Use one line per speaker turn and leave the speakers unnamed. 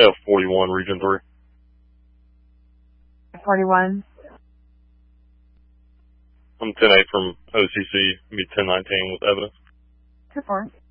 41, Region 3.
41.
I'm 10-8 from OCC, be 10-19 with evidence.
2-4.